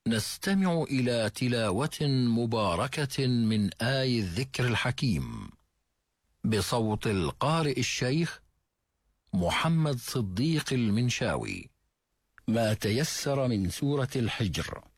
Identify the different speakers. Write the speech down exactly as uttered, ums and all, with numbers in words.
Speaker 1: نستمع إلى تلاوة مباركة من آي الذكر الحكيم بصوت القارئ الشيخ محمد صديق المنشاوي، ما تيسر من سورة الحجر.